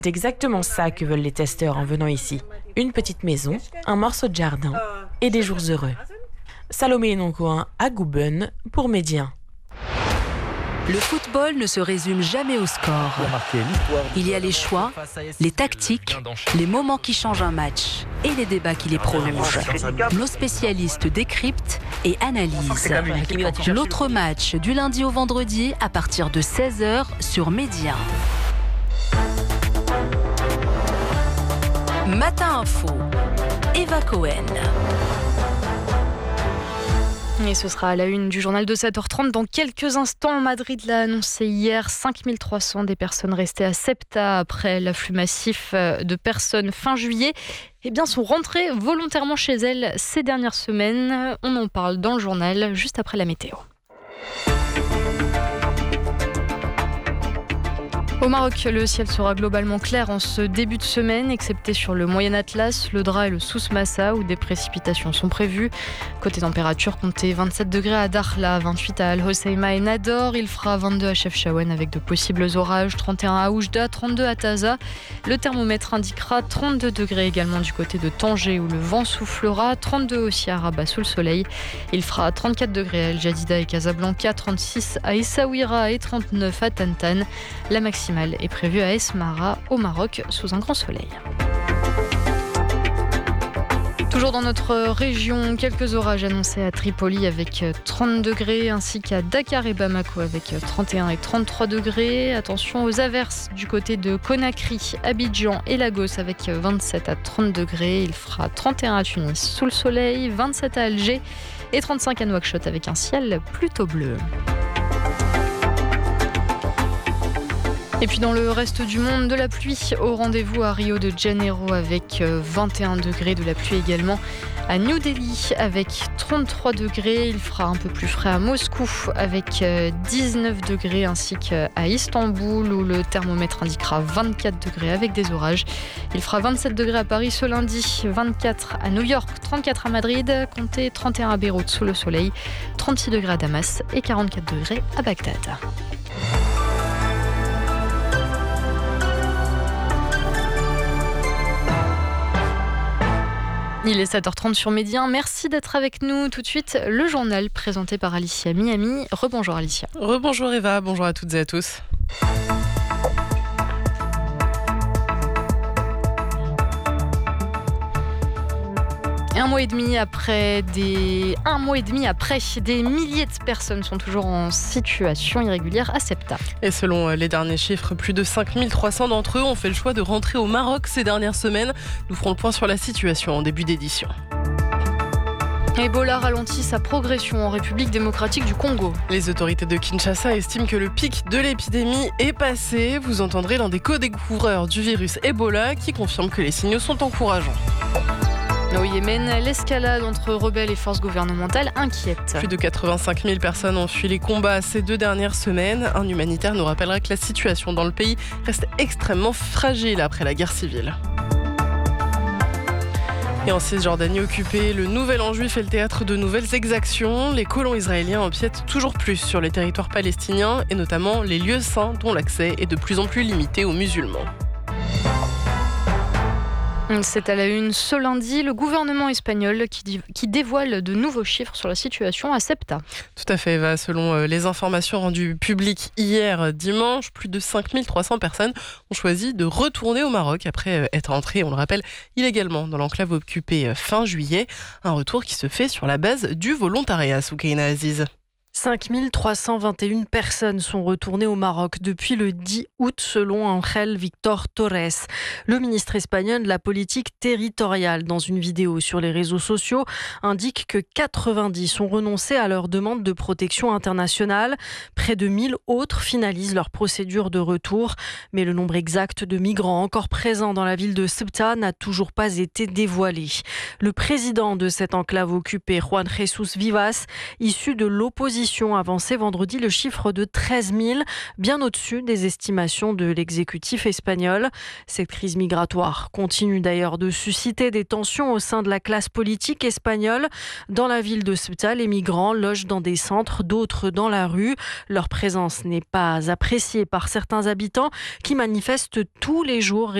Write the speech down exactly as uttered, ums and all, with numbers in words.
C'est exactement ça que veulent les testeurs en venant ici. Une petite maison, un morceau de jardin et des jours heureux. Salomé Noncoin à Gouben pour Médien. Le football ne se résume jamais au score. Il y a les choix, les tactiques, les moments qui changent un match et les débats qui les prolongent. Nos spécialistes décryptent et analysent. L'autre match du lundi au vendredi à partir de seize heures sur Médien. Matin Info, Eva Cohen. Et ce sera à la une du journal de sept heures trente. Dans quelques instants, Madrid l'a annoncé hier, cinq mille trois cents des personnes restées à Ceuta après l'afflux massif de personnes fin juillet eh bien, sont rentrées volontairement chez elles ces dernières semaines. On en parle dans le journal juste après la météo. Au Maroc, le ciel sera globalement clair en ce début de semaine, excepté sur le Moyen Atlas, le Dra et le Souss Massa, où des précipitations sont prévues. Côté température, comptez vingt-sept degrés à Dakhla, vingt-huit à Al Hoceima et Nador. Il fera vingt-deux à Chefchaouen avec de possibles orages, trente et un à Oujda, trente-deux à Taza. Le thermomètre indiquera trente-deux degrés également du côté de Tanger, où le vent soufflera, trente-deux aussi à Rabat sous le soleil. Il fera trente-quatre degrés à El Jadida et Casablanca, trente-six à Essaouira et trente-neuf à Tantan. La maximale est prévue à Esmara, au Maroc, sous un grand soleil. Toujours dans notre région, quelques orages annoncés à Tripoli avec trente degrés, ainsi qu'à Dakar et Bamako avec trente et un et trente-trois degrés. Attention aux averses du côté de Conakry, Abidjan et Lagos avec vingt-sept à trente degrés. Il fera trente et un à Tunis sous le soleil, vingt-sept à Alger et trente-cinq à Nouakchott avec un ciel plutôt bleu. Et puis dans le reste du monde, de la pluie au rendez-vous à Rio de Janeiro avec vingt et un degrés, de la pluie également à New Delhi avec trente-trois degrés. Il fera un peu plus frais à Moscou avec dix-neuf degrés, ainsi qu'à Istanbul où le thermomètre indiquera vingt-quatre degrés avec des orages. Il fera vingt-sept degrés à Paris ce lundi, vingt-quatre à New York, trente-quatre à Madrid, comptez trente et un à Beyrouth sous le soleil, trente-six degrés à Damas et quarante-quatre degrés à Bagdad. Il est sept heures trente sur Médien. Merci d'être avec nous. Tout de suite, le journal présenté par Alicia Miami. Rebonjour Alicia. Rebonjour Eva, bonjour à toutes et à tous. Un mois et demi après, des... un mois et demi après, des milliers de personnes sont toujours en situation irrégulière à Ceuta. Et selon les derniers chiffres, plus de cinq mille trois cents d'entre eux ont fait le choix de rentrer au Maroc ces dernières semaines. Nous ferons le point sur la situation en début d'édition. Ebola ralentit sa progression en République démocratique du Congo. Les autorités de Kinshasa estiment que le pic de l'épidémie est passé. Vous entendrez l'un des co-découvreurs du virus Ebola qui confirme que les signaux sont encourageants. Au Yémen, l'escalade entre rebelles et forces gouvernementales inquiète. Plus de quatre-vingt-cinq mille personnes ont fui les combats ces deux dernières semaines. Un humanitaire nous rappellera que la situation dans le pays reste extrêmement fragile après la guerre civile. Et en Cisjordanie occupée, le Nouvel-An juif est le théâtre de nouvelles exactions. Les colons israéliens empiètent toujours plus sur les territoires palestiniens et notamment les lieux saints dont l'accès est de plus en plus limité aux musulmans. C'est à la une ce lundi, le gouvernement espagnol qui, dit, qui dévoile de nouveaux chiffres sur la situation à Ceuta. Tout à fait, Eva. Selon les informations rendues publiques hier dimanche, plus de cinq mille trois cents personnes ont choisi de retourner au Maroc après être entrées, on le rappelle, illégalement dans l'enclave occupée fin juillet. Un retour qui se fait sur la base du volontariat, Soukaina Aziz. cinq mille trois cent vingt et une personnes sont retournées au Maroc depuis le dix août selon Ángel Víctor Torres, le ministre espagnol de la politique territoriale. Dans une vidéo sur les réseaux sociaux, indique que quatre-vingt-dix ont renoncé à leur demande de protection internationale. Près de mille autres finalisent leur procédure de retour. Mais le nombre exact de migrants encore présents dans la ville de Ceuta n'a toujours pas été dévoilé. Le président de cette enclave occupée, Juan Jesús Vivas, issu de l'opposition l'opposition avançait vendredi le chiffre de treize mille, bien au-dessus des estimations de l'exécutif espagnol. Cette crise migratoire continue d'ailleurs de susciter des tensions au sein de la classe politique espagnole. Dans la ville de Ceuta, les migrants logent dans des centres, d'autres dans la rue. Leur présence n'est pas appréciée par certains habitants qui manifestent tous les jours